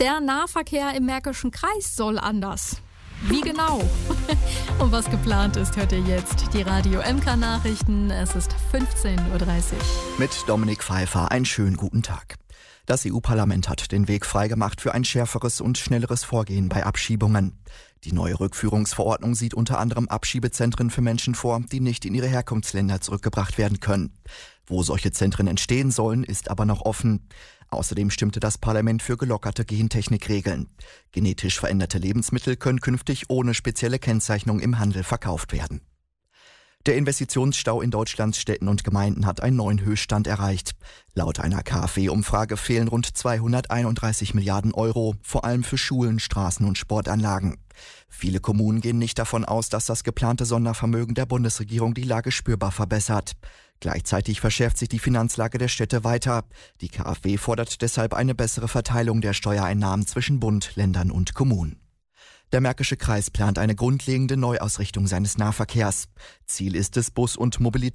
Der Nahverkehr im Märkischen Kreis soll anders. Wie genau? Und was geplant ist, hört ihr jetzt. Die Radio MK-Nachrichten. Es ist 15:30 Uhr. Mit Dominik Pfeiffer einen schönen guten Tag. Das EU-Parlament hat den Weg freigemacht für ein schärferes und schnelleres Vorgehen bei Abschiebungen. Die neue Rückführungsverordnung sieht unter anderem Abschiebezentren für Menschen vor, die nicht in ihre Herkunftsländer zurückgebracht werden können. Wo solche Zentren entstehen sollen, ist aber noch offen. Außerdem stimmte das Parlament für gelockerte Gentechnikregeln. Genetisch veränderte Lebensmittel können künftig ohne spezielle Kennzeichnung im Handel verkauft werden. Der Investitionsstau in Deutschlands Städten und Gemeinden hat einen neuen Höchststand erreicht. Laut einer KfW-Umfrage fehlen rund 231 Milliarden Euro, vor allem für Schulen, Straßen und Sportanlagen. Viele Kommunen gehen nicht davon aus, dass das geplante Sondervermögen der Bundesregierung die Lage spürbar verbessert. Gleichzeitig verschärft sich die Finanzlage der Städte weiter. Die KfW fordert deshalb eine bessere Verteilung der Steuereinnahmen zwischen Bund, Ländern und Kommunen. Der Märkische Kreis plant eine grundlegende Neuausrichtung seines Nahverkehrs. Ziel ist es, Bus- und Mobilität